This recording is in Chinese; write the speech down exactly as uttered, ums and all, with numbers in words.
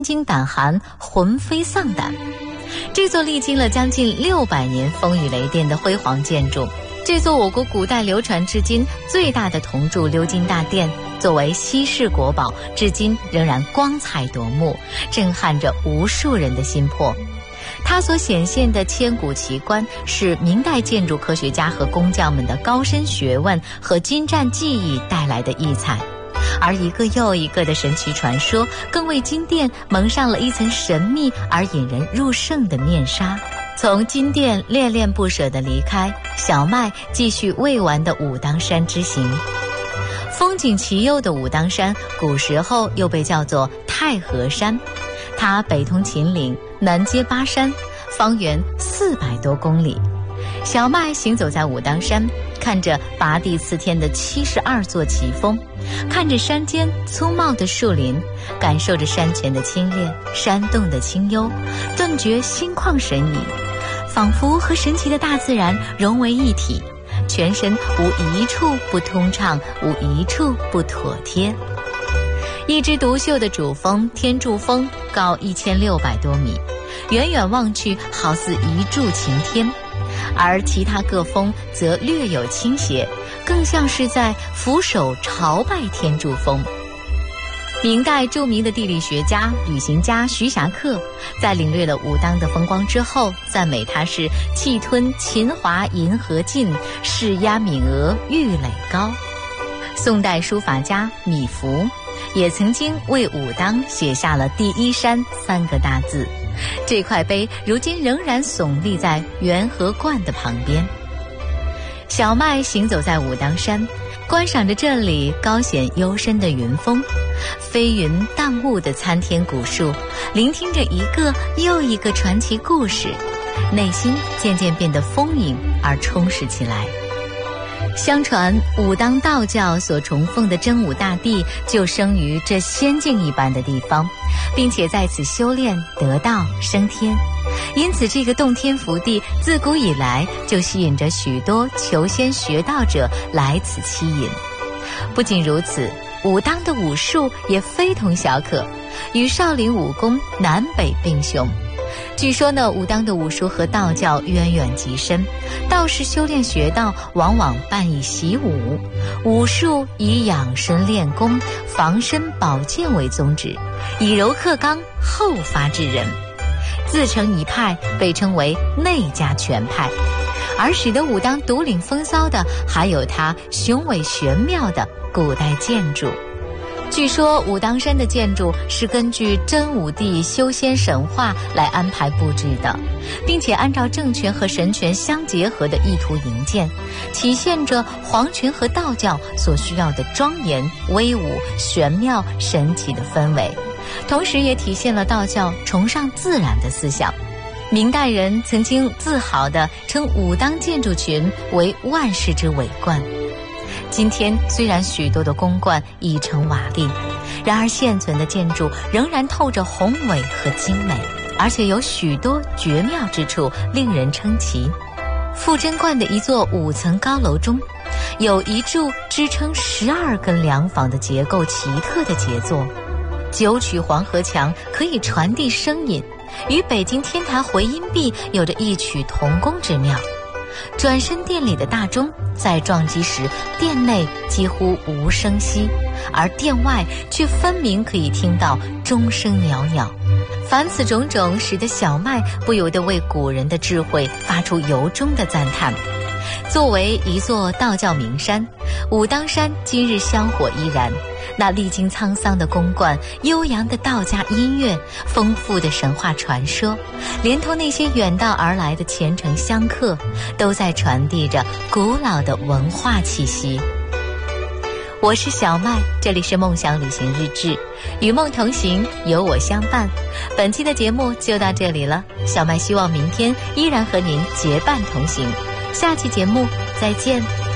惊胆寒，魂飞丧胆。这座历经了将近六百年风雨雷电的辉煌建筑，这座我国古代流传至今最大的铜铸鎏金大殿，作为稀世国宝，至今仍然光彩夺目，震撼着无数人的心魄。它所显现的千古奇观，是明代建筑科学家和工匠们的高深学问和精湛技艺带来的异彩。而一个又一个的神奇传说，更为金殿蒙上了一层神秘而引人入胜的面纱。从金殿恋恋不舍地离开，小麦继续未完的武当山之行。风景奇优的武当山，古时候又被叫做太和山，它北通秦岭，南接巴山，方圆四百多公里。小麦行走在武当山，看着拔地刺天的七十二座奇峰，看着山间粗茂的树林，感受着山泉的清冽，山洞的清幽，顿觉心旷神怡，仿佛和神奇的大自然融为一体，全身无一处不通畅，无一处不妥帖。一枝独秀的主峰天柱峰高一千六百多米，远远望去好似一柱擎天，而其他各峰则略有倾斜，更像是在俯首朝拜天柱峰。明代著名的地理学家、旅行家徐霞客在领略了武当的风光之后，赞美它是气吞秦华银河尽，势压闽俄玉垒高。宋代书法家米芾也曾经为武当写下了第一山三个大字，这块碑如今仍然耸立在元和观的旁边。小麦行走在武当山，观赏着这里高显幽深的云峰，飞云荡雾的参天古树，聆听着一个又一个传奇故事，内心渐渐变得丰盈而充实起来。相传武当道教所崇奉的真武大帝就生于这仙境一般的地方，并且在此修炼得道升天，因此这个洞天福地自古以来就吸引着许多求仙学道者来此栖隐。不仅如此，武当的武术也非同小可，与少林武功南北并雄。据说呢，武当的武术和道教渊源极深，道士修炼学道往往伴以习武，武术以养生练功、防身保健为宗旨，以柔克刚、后发制人，自成一派，被称为内家拳派。而使得武当独领风骚的，还有它雄伟玄妙的古代建筑。据说武当山的建筑是根据真武帝修仙神话来安排布置的，并且按照政权和神权相结合的意图营建，体现着皇权和道教所需要的庄严、威武、玄妙、神奇的氛围，同时也体现了道教崇尚自然的思想。明代人曾经自豪地称武当建筑群为万世之伟观。今天虽然许多的宫观已成瓦砾，然而现存的建筑仍然透着宏伟和精美，而且有许多绝妙之处，令人称奇。富珍观的一座五层高楼中，有一柱支撑十二根梁房的结构奇特的杰作。九曲黄河墙可以传递声音，与北京天坛回音壁有着异曲同工之妙。转身殿里的大钟在撞击时，殿内几乎无声息，而殿外却分明可以听到钟声袅袅。凡此种种，使得小麦不由得为古人的智慧发出由衷的赞叹。作为一座道教名山，武当山今日香火依然，那历经沧桑的宫观、悠扬的道家音乐、丰富的神话传说，连同那些远道而来的虔诚香客，都在传递着古老的文化气息。我是小麦，这里是梦想旅行日志，与梦同行，有我相伴。本期的节目就到这里了，小麦希望明天依然和您结伴同行。下期节目再见。